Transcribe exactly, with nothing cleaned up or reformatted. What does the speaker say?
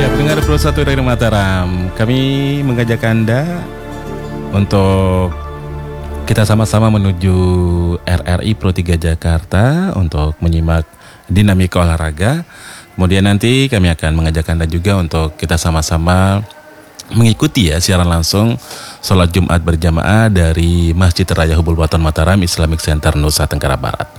Ya, pendengar Pro satu dari Mataram, kami mengajak Anda untuk kita sama-sama menuju R R I Pro tiga Jakarta untuk menyimak dinamika olahraga. Kemudian nanti kami akan mengajak Anda juga untuk kita sama-sama mengikuti ya siaran langsung sholat Jumat berjamaah dari Masjid Raya Hubul Waton Mataram Islamic Center Nusa Tenggara Barat.